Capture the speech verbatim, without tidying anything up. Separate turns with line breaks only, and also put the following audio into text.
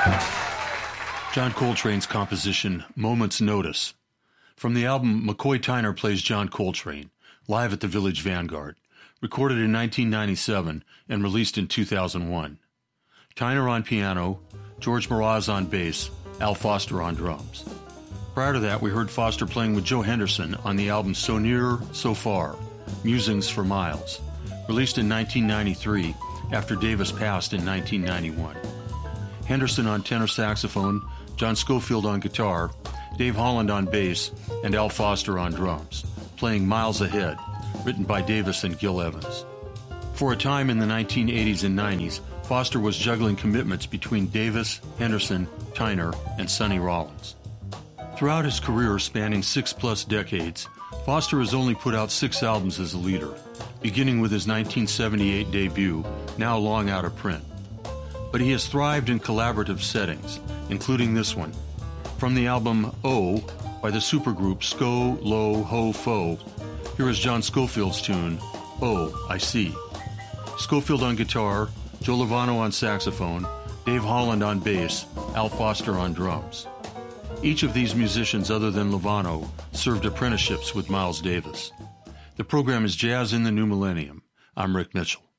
John Coltrane's composition, Moment's Notice. From the album McCoy Tyner Plays John Coltrane, live at the Village Vanguard, recorded in nineteen ninety-seven and released in two thousand one. Tyner on piano, George Mraz on bass, Al Foster on drums. Prior to that, we heard Foster playing with Joe Henderson on the album So Near, So Far, Musings for Miles, released in nineteen ninety-three after Davis passed in nineteen ninety-one. Henderson on tenor saxophone, John Scofield on guitar, Dave Holland on bass, and Al Foster on drums, playing Miles Ahead, written by Davis and Gil Evans. For a time in the nineteen eighties and nineties, Foster was juggling commitments between Davis, Henderson, Tyner, and Sonny Rollins. Throughout his career spanning six-plus decades, Foster has only put out six albums as a leader, beginning with his nineteen seventy-eight debut, now long out of print. But he has thrived in collaborative settings, including this one. From the album O by the supergroup Sco, Lo, Ho, Fo, here is John Scofield's tune, Oh, I See. Scofield on guitar, Joe Lovano on saxophone, Dave Holland on bass, Al Foster on drums. Each of these musicians other than Lovano served apprenticeships with Miles Davis. The program is Jazz in the New Millennium. I'm Rick Mitchell.